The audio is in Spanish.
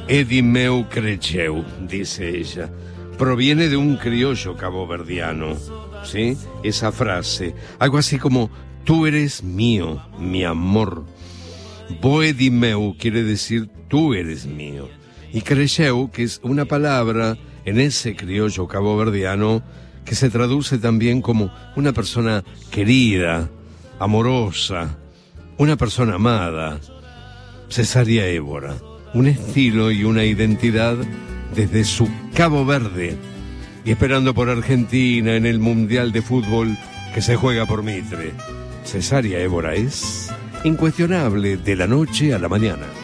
Edimeu crecheu, dice ella. Proviene de un criollo caboverdiano, ¿sí? Esa frase, algo así como, tú eres mío, mi amor. Boedimeu quiere decir, tú eres mío. Y crecheu, que es una palabra en ese criollo caboverdiano que se traduce también como una persona querida, amorosa, una persona amada. Cesárea Évora, un estilo y una identidad desde su Cabo Verde y esperando por Argentina en el Mundial de Fútbol que se juega por Mitre. Cesárea Évora es incuestionable de la noche a la mañana.